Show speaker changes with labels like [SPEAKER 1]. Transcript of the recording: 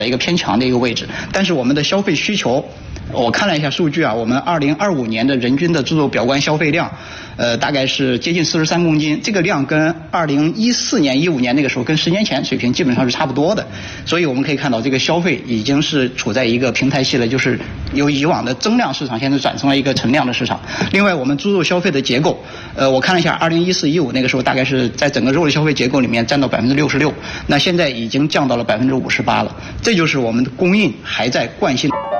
[SPEAKER 1] 一个偏强的一个位置，但是我们的消费需求，我看了一下数据啊，我们2025年的人均的自动表观消费量，大概是接近43公斤，这个量跟2014年、15年那个时候跟10年前水平基本上是差不多的，所以我们可以看到这个消费已经是处在一个平台期了，就是由以往的增量市场现在转成了一个存量的市场。另外，我们猪肉消费的结构，我看了一下2014、15那个时候大概是在整个肉类消费结构里面占到66%，那现在已经降到了58%了。这就是我们的供应还在惯性。